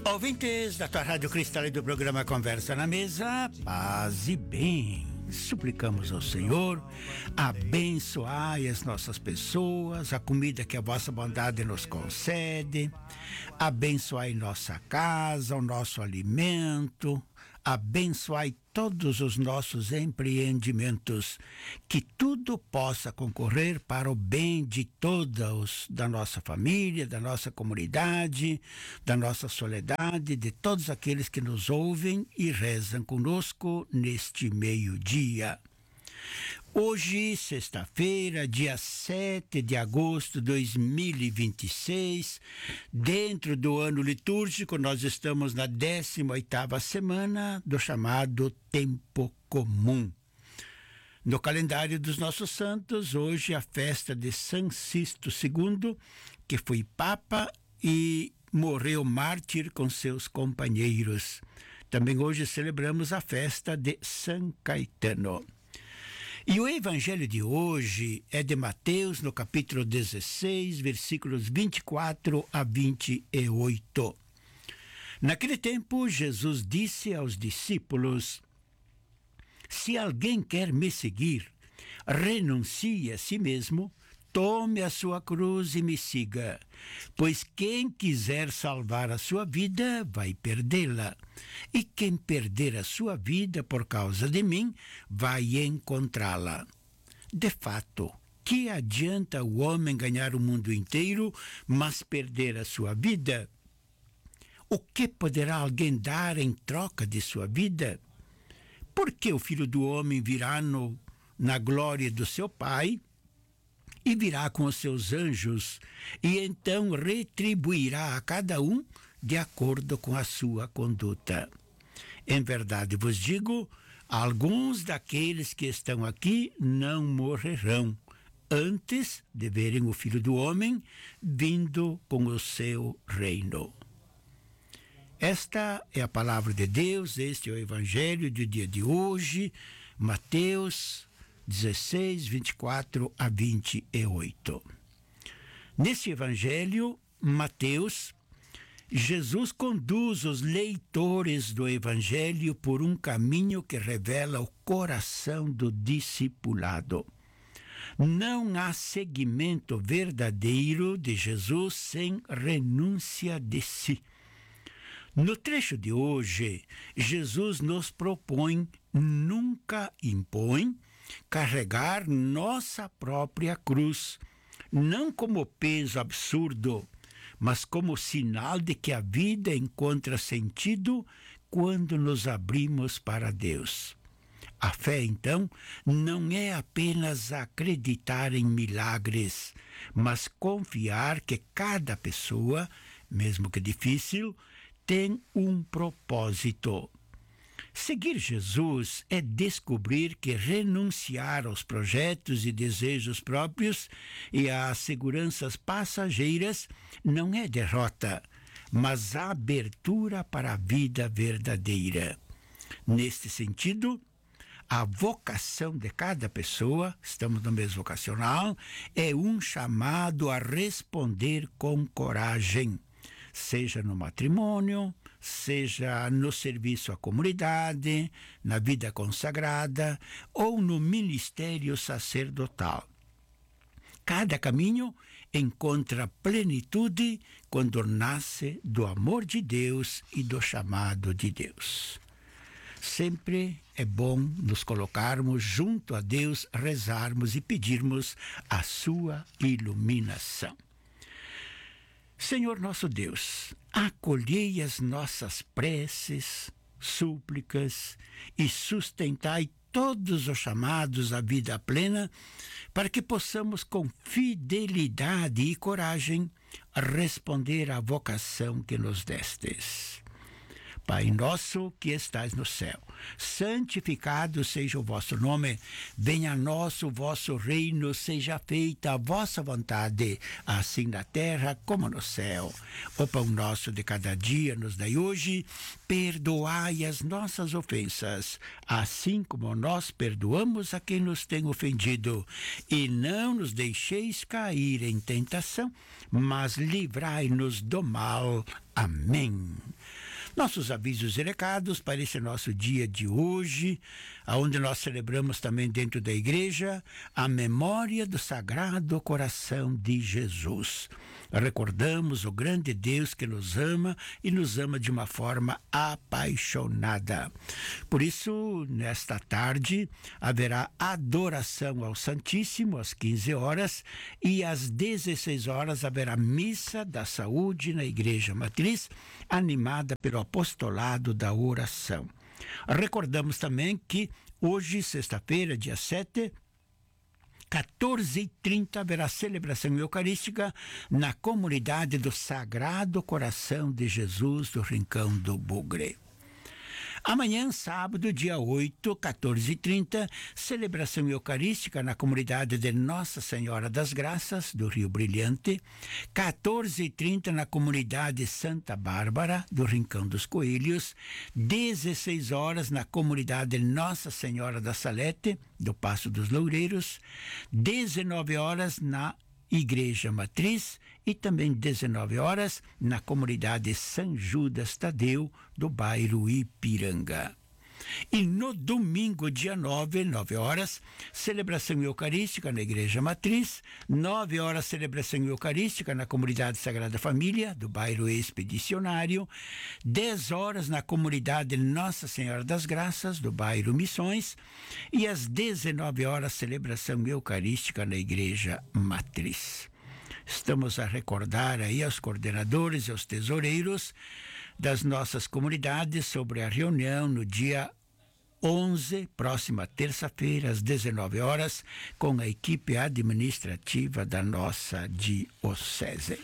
Ouvintes da tua Rádio Cristal e do programa Conversa na Mesa, paz e bem. Suplicamos ao Senhor, abençoai as nossas pessoas, a comida que a vossa bondade nos concede, abençoai nossa casa, o nosso alimento, abençoai todos os nossos empreendimentos, que tudo possa concorrer para o bem de todos, da nossa família, da nossa comunidade, da nossa soledade, de todos aqueles que nos ouvem e rezam conosco neste meio-dia. Hoje, sexta-feira, dia 7 de agosto de 2026, dentro do ano litúrgico, nós estamos na 18ª semana do chamado Tempo Comum. No calendário dos nossos santos, hoje a festa de São Sisto II, que foi Papa e morreu mártir com seus companheiros. Também hoje celebramos a festa de São Caetano. E o evangelho de hoje é de Mateus, no capítulo 16, versículos 24 a 28. Naquele tempo, Jesus disse aos discípulos: se alguém quer me seguir, renuncie a si mesmo, tome a sua cruz e me siga. Pois quem quiser salvar a sua vida, vai perdê-la. E quem perder a sua vida por causa de mim, vai encontrá-la. De fato, que adianta o homem ganhar o mundo inteiro, mas perder a sua vida? O que poderá alguém dar em troca de sua vida? Porque o Filho do Homem virá na glória do seu Pai, e virá com os seus anjos, e então retribuirá a cada um de acordo com a sua conduta. Em verdade vos digo, alguns daqueles que estão aqui não morrerão, antes de verem o Filho do Homem vindo com o seu reino. Esta é a palavra de Deus, este é o evangelho do dia de hoje, Mateus 16, 24 a 28. Nesse evangelho, Mateus, Jesus conduz os leitores do evangelho por um caminho que revela o coração do discipulado. Não há seguimento verdadeiro de Jesus sem renúncia de si. No trecho de hoje, Jesus nos propõe, nunca impõe, carregar nossa própria cruz, não como peso absurdo, mas como sinal de que a vida encontra sentido quando nos abrimos para Deus. A fé, então, não é apenas acreditar em milagres, mas confiar que cada pessoa, mesmo que difícil, tem um propósito. Seguir Jesus é descobrir que renunciar aos projetos e desejos próprios e às seguranças passageiras não é derrota, mas abertura para a vida verdadeira. Neste sentido, a vocação de cada pessoa, estamos no mês vocacional, é um chamado a responder com coragem, seja no matrimônio, seja no serviço à comunidade, na vida consagrada ou no ministério sacerdotal. Cada caminho encontra plenitude quando nasce do amor de Deus e do chamado de Deus. Sempre é bom nos colocarmos junto a Deus, rezarmos e pedirmos a sua iluminação. Senhor nosso Deus, acolhei as nossas preces, súplicas e sustentai todos os chamados à vida plena, para que possamos com fidelidade e coragem responder à vocação que nos destes. Pai nosso que estais no céu, santificado seja o vosso nome, venha a nós o vosso reino, seja feita a vossa vontade, assim na terra como no céu. O pão nosso de cada dia nos dai hoje, perdoai as nossas ofensas, assim como nós perdoamos a quem nos tem ofendido, e não nos deixeis cair em tentação, mas livrai-nos do mal. Amém. Nossos avisos e recados para esse nosso dia de hoje, onde nós celebramos também dentro da igreja a memória do Sagrado Coração de Jesus. Recordamos o grande Deus que nos ama e nos ama de uma forma apaixonada. Por isso, nesta tarde, haverá adoração ao Santíssimo às 15 horas e às 16 horas haverá missa da saúde na Igreja Matriz, animada pelo apostolado da oração. Recordamos também que hoje, sexta-feira, dia 7, 14h30, haverá celebração eucarística na comunidade do Sagrado Coração de Jesus do Rincão do Bugre. Amanhã, sábado, dia 8, 14h30, celebração eucarística na comunidade de Nossa Senhora das Graças, do Rio Brilhante. 14h30 na comunidade Santa Bárbara, do Rincão dos Coelhos. 16 horas na comunidade Nossa Senhora da Salete, do Passo dos Loureiros. 19 horas na Igreja Matriz e também 19 horas na comunidade São Judas Tadeu, do bairro Ipiranga. E no domingo, dia 9, 9 horas, celebração eucarística na Igreja Matriz, 9 horas, celebração eucarística na comunidade Sagrada Família, do bairro Expedicionário, 10 horas na comunidade Nossa Senhora das Graças, do bairro Missões, e às 19 horas, celebração eucarística na Igreja Matriz. Estamos a recordar aí aos coordenadores e aos tesoureiros das nossas comunidades sobre a reunião no dia 11, próxima terça-feira, às 19 horas, com a equipe administrativa da nossa diocese.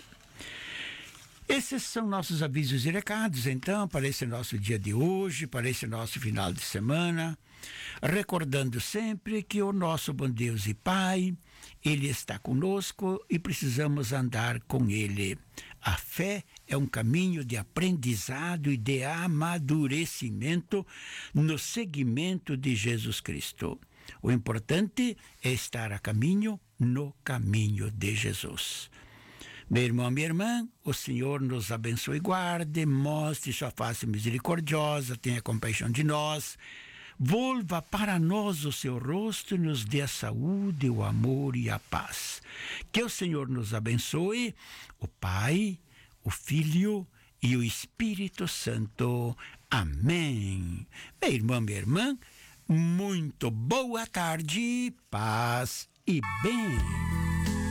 Esses são nossos avisos e recados, então, para esse nosso dia de hoje, para esse nosso final de semana, recordando sempre que o nosso bom Deus e Pai, Ele está conosco e precisamos andar com Ele. A fé é um caminho de aprendizado e de amadurecimento no seguimento de Jesus Cristo. O importante é estar a caminho, no caminho de Jesus. Meu irmão, minha irmã, o Senhor nos abençoe e guarde, mostre sua face misericordiosa, tenha compaixão de nós, volva para nós o seu rosto e nos dê a saúde, o amor e a paz. Que o Senhor nos abençoe, o Pai, o Filho e o Espírito Santo. Amém. Meu irmão, minha irmã, muito boa tarde, paz e bem.